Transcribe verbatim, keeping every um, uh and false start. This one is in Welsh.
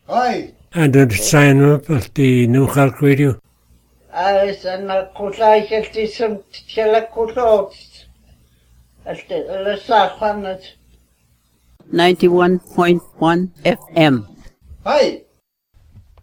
Hi. And the sign up at the New Halk Radio. As an akulaik some telecotots at the Safanet ninety-one point one F M. Hi.